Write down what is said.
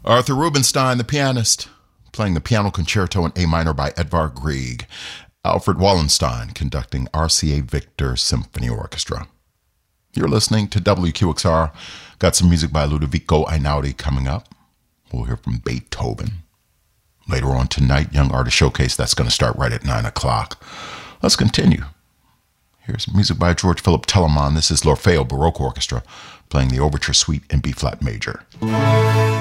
Arthur Rubinstein, the pianist, playing the piano concerto in A minor by Edvard Grieg. Alfred Wallenstein conducting RCA Victor Symphony Orchestra. You're listening to WQXR. Got some music by Ludovico Einaudi coming up. We'll hear from Beethoven. Later on tonight, Young Artist Showcase. That's going to start right at 9 o'clock. Let's continue. Here's music by George Philip Telemann. This is L'Orfeo Baroque Orchestra playing the Overture Suite in B-flat major.